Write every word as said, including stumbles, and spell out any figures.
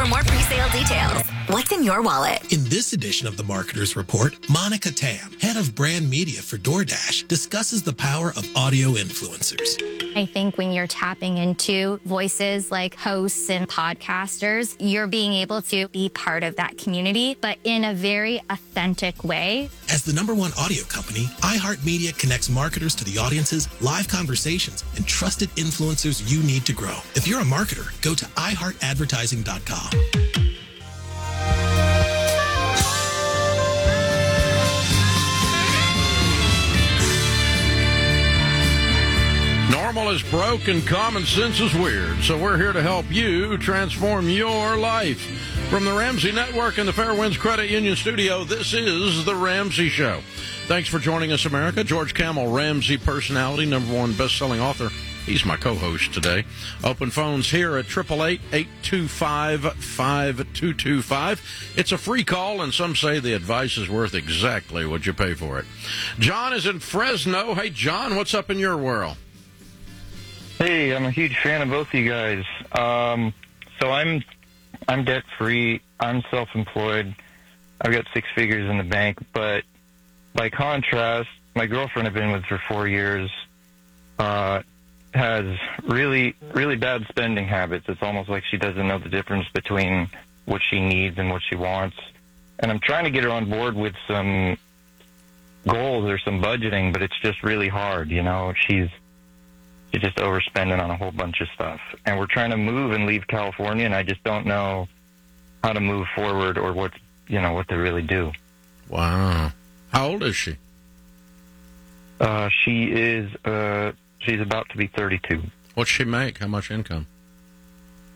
more pre-sale details. What's in your wallet? In this edition of the Marketer's Report, Monica Tam, head of brand media for DoorDash, discusses the power of audio influencers. I think when you're tapping into voices like hosts and podcasters, you're being able to be part of that community, but in a very authentic way. As the number one audio company, iHeartMedia connects marketers to the audiences, live conversations, and trusted influencers you need to grow. If you're a marketer, go to i heart advertising dot com. Normal is broke and common sense is weird, so we're here to help you transform your life. From the Ramsey Network and the Fairwinds Credit Union Studio, this is The Ramsey Show. Thanks for joining us, America. George Kamel, Ramsey personality, number one best-selling author. He's my co-host today. Open phones here at eight eight eight, eight two five, five two two five. It's a free call, and some say the advice is worth exactly what you pay for it. John is in Fresno. Hey, John, what's up in your world? Hey, I'm a huge fan of both of you guys. Um, so I'm I'm debt-free. I'm self-employed. I've got six figures in the bank. But by contrast, my girlfriend I've been with for four years uh, has really, really bad spending habits. It's almost like she doesn't know the difference between what she needs and what she wants. And I'm trying to get her on board with some goals or some budgeting, but it's just really hard. You know, she's She's just overspending on a whole bunch of stuff. And we're trying to move and leave California, and I just don't know how to move forward or what, you know, what to really do. Wow. How old is she? Uh, she is, uh, she's about to be thirty-two. What's she make? How much income?